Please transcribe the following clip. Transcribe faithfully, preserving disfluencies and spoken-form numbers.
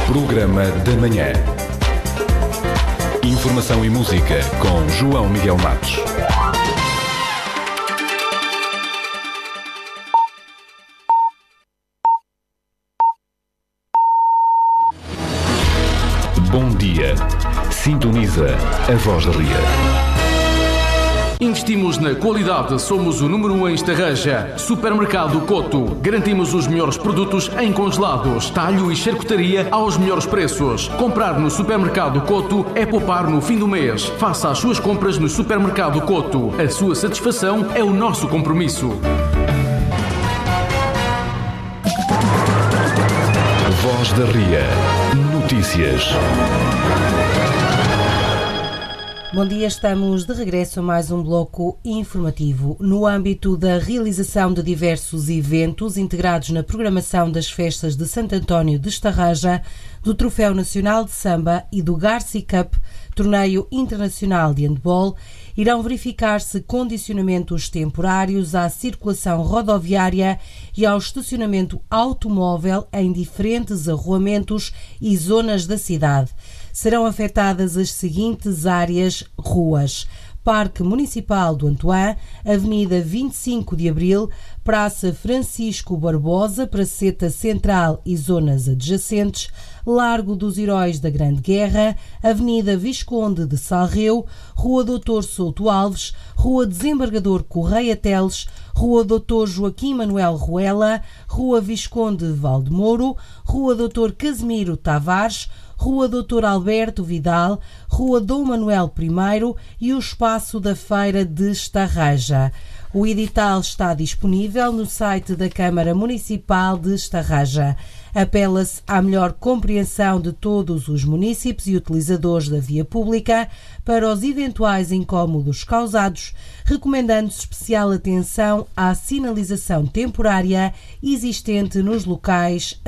Programa da Manhã. Informação e música com João Miguel Matos. Bom dia. Sintoniza a Voz da Ria. Investimos na qualidade, somos o número um em Estarreja. Supermercado Coto. Garantimos os melhores produtos em congelados, talho e charcutaria aos melhores preços. Comprar no Supermercado Coto é poupar no fim do mês. Faça as suas compras no Supermercado Coto. A sua satisfação é o nosso compromisso. Voz da Ria. Notícias. Bom dia, estamos de regresso a mais um bloco informativo. No âmbito da realização de diversos eventos integrados na programação das festas de Santo António de Estarreja, do Troféu Nacional de Samba e do Garci Cup, torneio internacional de handball, irão verificar-se condicionamentos temporários à circulação rodoviária e ao estacionamento automóvel em diferentes arruamentos e zonas da cidade. Serão afetadas as seguintes áreas: ruas: Parque Municipal do Antoine, Avenida vinte e cinco de Abril, Praça Francisco Barbosa, Praceta Central e zonas adjacentes, Largo dos Heróis da Grande Guerra, Avenida Visconde de Salreu, Rua doutor Souto Alves, Rua Desembargador Correia Teles, Rua doutor Joaquim Manuel Ruela, Rua Visconde Valdemoro, Rua doutor Casimiro Tavares, Rua doutor Alberto Vidal, Rua Dom Manuel I e o Espaço da Feira de Estarreja. O edital está disponível no site da Câmara Municipal de Estarreja. Apela-se à melhor compreensão de todos os munícipes e utilizadores da via pública para os eventuais incómodos causados, recomendando-se especial atenção à sinalização temporária existente nos locais